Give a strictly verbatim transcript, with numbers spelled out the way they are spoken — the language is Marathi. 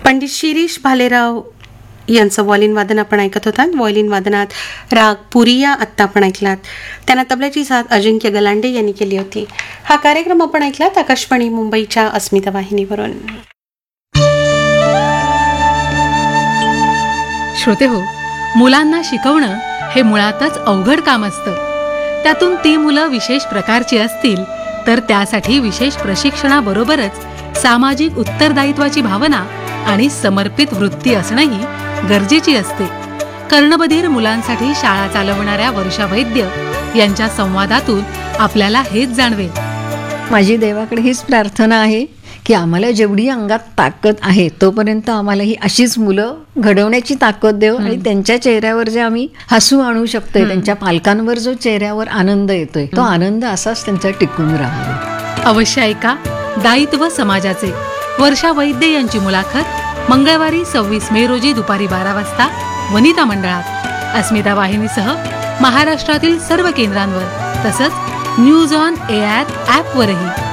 पंडित शिरीष भालेराव यांचं व्हायोलिन वादन आपण ऐकत होतात. व्हायोलिन वादनात राग पुरिया आत्ता आपण ऐकलात. त्यांना तबल्याची साथ अजिंक्य गलांडे यांनी केली होती. हा कार्यक्रम आपण ऐकलात आकाशवाणी मुंबईच्या अस्मिता वाहिनीवरून. श्रोते हो, मुलांना शिकवणं हे मुळातच अवघड काम असतं. त्यातून ती मुलं विशेष प्रकारची असतील तर त्यासाठी विशेष प्रशिक्षणाबरोबरच सामाजिक उत्तरदायित्वाची भावना आणि समर्पित वृत्ती असणंही गरजेची असते. कर्णबधीर मुलांसाठी शाळा चालवणाऱ्या वर्षा वैद्य यांच्या संवादातून आपल्याला हेच जाणवेल. माझी देवाकडे हीच प्रार्थना आहे की आम्हाला जेवढी अंगात ताकद आहे तोपर्यंत आम्हाला ही अशीच मुलं घडवण्याची ताकद देव आणि त्यांच्या चेहऱ्यावर जे आम्ही हसू आणू शकतोय, त्यांच्या पालकांवर जो चेहऱ्यावर आनंद येतोय तो आनंद असाच त्यांचा टिकून राहावा. अवश्य ऐका दायित्व समाजाचे. वर्षा वैद्य यांची मुलाखत मंगळवारी सव्वीस मे रोजी दुपारी बारा वाजता वनिता मंडळात अस्मिता वाहिनीसह महाराष्ट्रातील सर्व केंद्रांवर तसंच न्यूज ऑन एआर ॲपवरही.